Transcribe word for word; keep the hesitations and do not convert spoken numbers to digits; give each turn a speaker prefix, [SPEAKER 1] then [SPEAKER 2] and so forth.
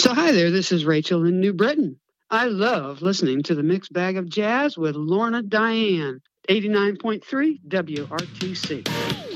[SPEAKER 1] So hi there, this is Rachel in New Britain. I love listening to the Mixed Bag of Jazz with Lorna Diane, eighty-nine point three W R T C.